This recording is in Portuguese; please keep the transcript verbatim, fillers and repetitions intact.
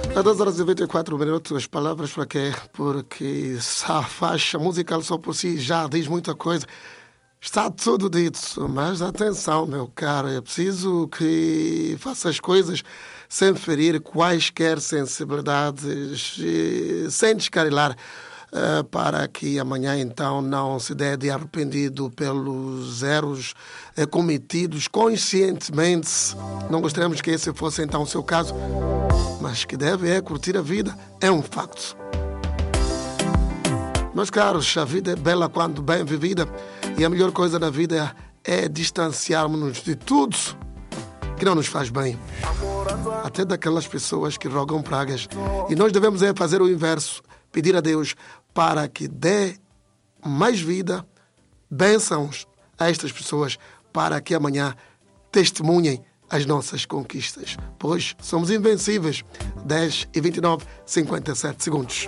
A duas horas e vinte e quatro minutos, as palavras para quê? Porque a faixa musical só por si já diz muita coisa. Está tudo dito, mas atenção, meu caro, é preciso que faça as coisas sem ferir quaisquer sensibilidades, sem descarilar, para que amanhã então não se dê de arrependido pelos erros cometidos conscientemente. Não gostaríamos que esse fosse então o seu caso, mas que deve é curtir a vida, é um facto. Meus caros, a vida é bela quando bem vivida e a melhor coisa na vida é distanciarmos-nos de tudo que não nos faz bem, até daquelas pessoas que rogam pragas. E nós devemos é fazer o inverso, pedir a Deus para que dê mais vida, bênçãos a estas pessoas, para que amanhã testemunhem as nossas conquistas, pois somos invencíveis. dez e vinte e nove, cinquenta e sete segundos.